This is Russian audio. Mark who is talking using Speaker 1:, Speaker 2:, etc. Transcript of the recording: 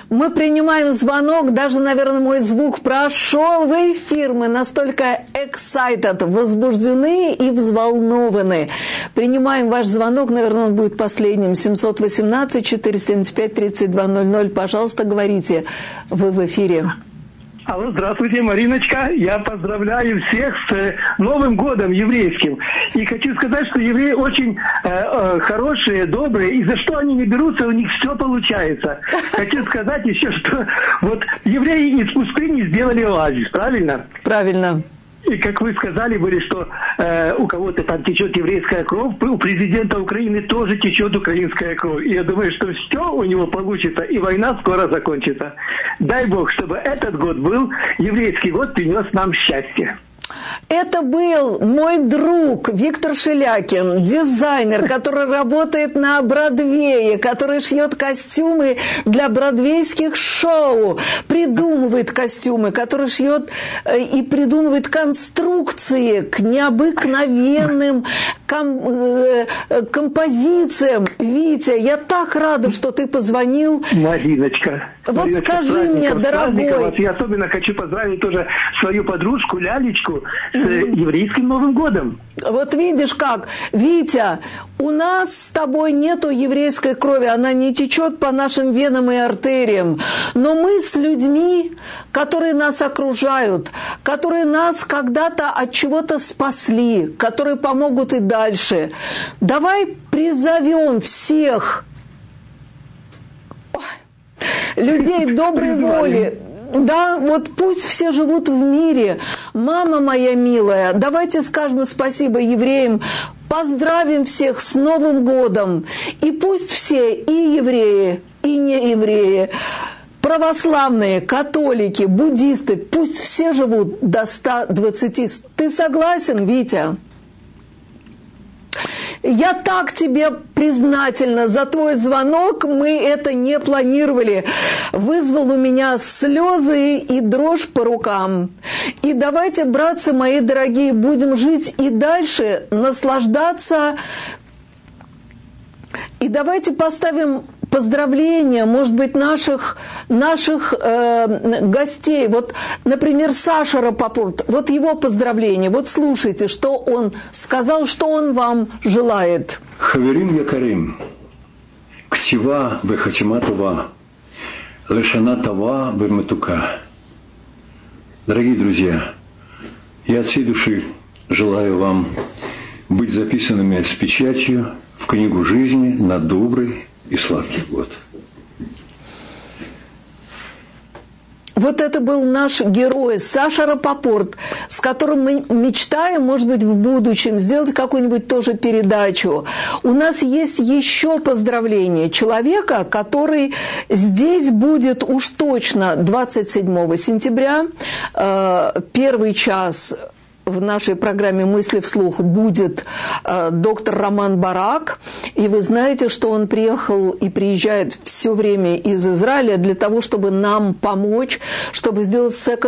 Speaker 1: Мы принимаем звонок, даже, наверное, мой звук прошел в эфир. Мы настолько excited, возбуждены и взволнованы. Принимаем ваш звонок, наверное, он будет последним. 718-475-3200. Пожалуйста, говорите, вы в эфире.
Speaker 2: Алло, здравствуйте, Мариночка. Я поздравляю всех с Новым годом еврейским. И хочу сказать, что евреи очень хорошие, добрые, и за что они не берутся, у них все получается. Хочу сказать еще, что вот евреи из пустыни сделали оазис, правильно?
Speaker 1: Правильно.
Speaker 2: И как вы сказали, были, что у кого-то там течет еврейская кровь, у президента Украины тоже течет украинская кровь. И я думаю, что все у него получится, и война скоро закончится. Дай Бог, чтобы этот год был, еврейский год, принес нам счастье.
Speaker 1: Это был мой друг Виктор Шелякин, дизайнер, который работает на Бродвее, который шьет костюмы для бродвейских шоу, придумывает костюмы, который шьет и придумывает конструкции к необыкновенным композициям. Витя, я так рада, что ты позвонил.
Speaker 2: Мариночка.
Speaker 1: Вот
Speaker 2: Мариночка,
Speaker 1: скажи мне, дорогой.
Speaker 2: Я особенно хочу поздравить тоже свою подружку Лялечку с еврейским Новым годом.
Speaker 1: Вот видишь как, Витя, у нас с тобой нету еврейской крови, она не течет по нашим венам и артериям, но мы с людьми, которые нас окружают, которые нас когда-то от чего-то спасли, которые помогут и дальше. Давай призовем всех людей доброй воли. Да, вот пусть все живут в мире. Мама моя милая, давайте скажем спасибо евреям, поздравим всех с Новым годом. И пусть все, и евреи, и не евреи, православные, католики, буддисты, пусть все живут до 120. Ты согласен, Витя? Я так тебе признательна за твой звонок, мы это не планировали. Вызвал у меня слезы и дрожь по рукам. И давайте, братцы мои дорогие, будем жить и дальше, наслаждаться. И давайте поставим поздравления, может быть, наших гостей. Вот, например, Саша Рапопорт, вот его поздравления. Вот слушайте, что он сказал, что он вам желает.
Speaker 3: Хаверим якарим, ктива вехатима това, лешана това веметука. Дорогие друзья, я от всей души желаю вам быть записанными с печатью в книгу жизни на добрый и сладкий год.
Speaker 1: Вот это был наш герой Саша Рапопорт, с которым мы мечтаем, может быть, в будущем сделать какую-нибудь тоже передачу. У нас есть еще поздравление человека, который здесь будет уж точно 27 сентября, первый час. В нашей программе «Мысли вслух» будет доктор Роман Барак. И вы знаете, что он приехал и приезжает все время из Израиля для того, чтобы нам помочь, чтобы сделать second